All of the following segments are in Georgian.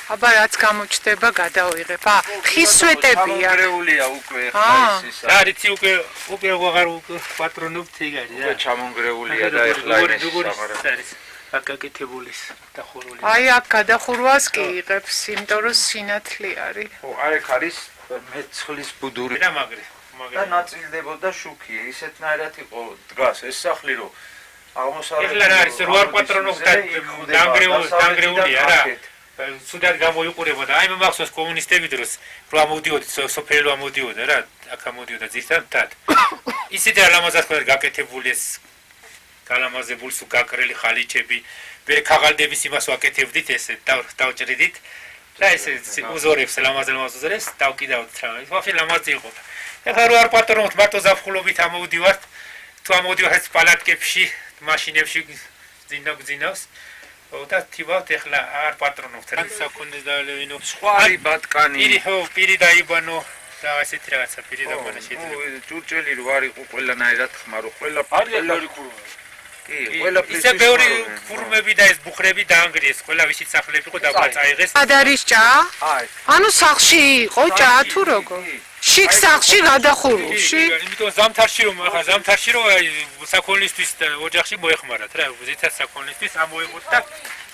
აბა რაც გამოჩდება გადავიღებ. ხის სვეტებია. ჩამონგრეულია უკვე ხა ის და რიცი უკვე ვაღარ პატრონობთ ეგარი უკვე ჩამონგრეულია და ეხლა ის აკაკეთებულის დახურული. აი აქ გადახურვას კი იღებს, იმიტომ რომ სინათლე არის. ხო, აი ეგ არის მეცხლის ბუდური. და მაგრი. და ნაწილდებოდა შუქი, ისეთნაირად იყო დგას ეს სახლი რომ აღმოსავლეთ ეხლა რა არის 8 პატრონով დანგრეულია რა. სუდად გამოიყურებოდა. აი მე მახსოვს კომუნისტები დროს რო ამოდიოდი სოფელი ამოდიოდა რა, აქ ამოდიოდა ძირთად. ისეთი ალამაზად ხარ გაკეთებული ეს გალამაზებული სულ გაკრელი ხალიჩები, მე ქაღალდების იმას ვაკეთებდით ესე დავჭრიდით. და ესე უზორებს ლამაზ-ლამაზ უზორებს დავკიდავთ რა. ის ვაფშე ლამაზი იყო. ეხლა რო არ პატრონობთ მარტო ზაფხულობით ამოვდივართ, თუ ამოვდივართ პალატკებში, მაშინებში ძინავს. და თივავთ ეხლა არ პატრონობთ რა. საქონლის დავლევინო. სხვა არის ბატკანი. პირი დაიბანო და ესეთი რაღაცა პირი დაიბანო შეიძლება. ჭურჭელი რო არ იყო ყველანაირად ხმარო, ყველა ბევრი ქურუმი. კი, ყველაფრის ისე ბევრი ქურუმები და ეს ბუხრები დაანგრიეს, ყველა ვისიც სახლები იყო დაბაწაიღეს. სად არის ჭა? აი. ანუ სახლში იყო ჭა თუ როგორ? შიგ სახლში გადახურვში? იმიტომ ზამთარში რომ ახლა ზამთარში რომ აი საქონლისთვის და ოჯახში მოეხმარათ რა, ზეცად საქონლისთვის ამოიღოთ და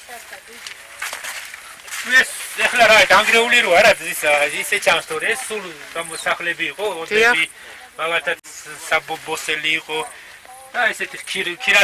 ეს ეხლა რა დაანგრეული რო არა ისე ჩანს თორე ეს სულ სახლები იყო, ოდები მაგათაც საბოსელი იყო და ესეთი ქირა